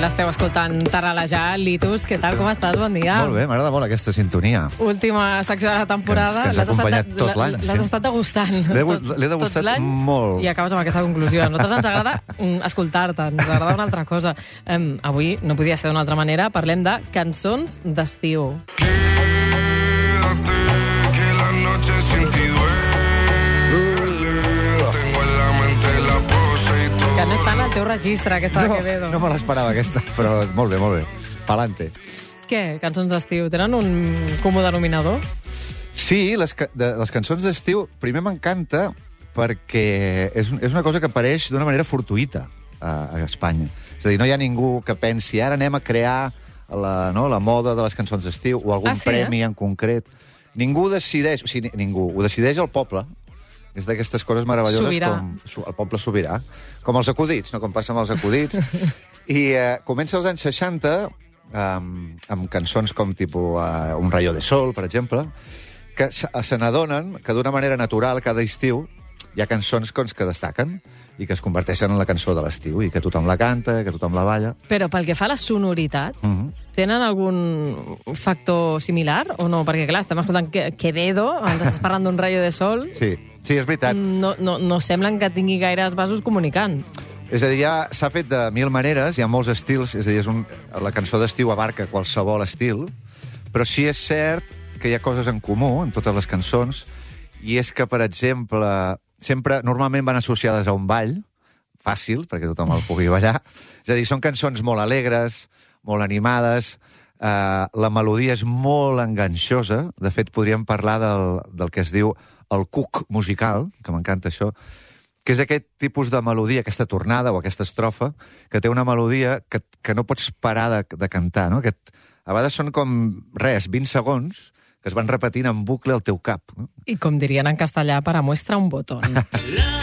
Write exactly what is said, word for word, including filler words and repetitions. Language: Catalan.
l'esteu escoltant taralejar. Litus, què tal, com estàs? Bon dia. Molt bé, m'agrada molt aquesta sintonia. Última secció de la temporada. Que ens, que ens ha acompanyat tot l'any. L'has estat degustant. L'he degustat molt. I acabes amb aquesta conclusió. A nosaltres ens agrada escoltar-te, ens agrada una altra cosa. Um, avui, no podia ser d'una altra manera, parlem de cançons d'estiu. Quédate, que la noche sin ti duele. Tengo en la mente la pose y todo. Que no està en el teu registre, aquesta no, de Quevedo. No me l'esperava, aquesta, però molt bé, molt bé. Palante. Què? Cançons d'estiu? Tenen un comú denominador? Sí, les, de, les cançons d'estiu, primer m'encanta perquè és, és una cosa que apareix d'una manera fortuïta a, a Espanya. És a dir, no hi ha ningú que pensi ara anem a crear la, no, la moda de les cançons d'estiu o algun ah, sí, premi eh? en concret. Ningú decideix, o sigui, ningú, ho decideix el poble. És d'aquestes coses meravelloses sobirà. Com el poble sobirà. Com els acudits, no? Com passa amb els acudits. I eh, comença als anys seixanta amb, amb cançons com tipus uh, Un rayo de sol, per exemple, que se, se n'adonen que d'una manera natural cada estiu hi ha cançons que destaquen i que es converteixen en la cançó de l'estiu i que tothom la canta, que tothom la balla. Però pel que fa a la sonoritat, uh -huh. tenen algun factor similar o no? Perquè, clar, estem escoltant Quevedo, ens estàs parlant d'un rayo de sol. Sí, sí, és veritat. No, no, no semblen que tingui gaires vasos comunicants. És a dir, ja s'ha fet de mil maneres, hi ha molts estils, és a dir, és un, la cançó d'estiu abarca qualsevol estil, però sí és cert que hi ha coses en comú en totes les cançons, i és que, per exemple, sempre, normalment van associades a un ball, fàcil, perquè tothom el pugui ballar. És a dir, són cançons molt alegres, molt animades, eh, la melodia és molt enganxosa. De fet, podríem parlar del, del que es diu el cuc musical, que m'encanta això, que és aquest tipus de melodia, aquesta tornada o aquesta estrofa, que té una melodia que, que no pots parar de, de cantar, no? Que a vegades són com, res, vint segons, que es van repetint en bucle al teu cap. No? I com dirien en castellà, para muestra un botón.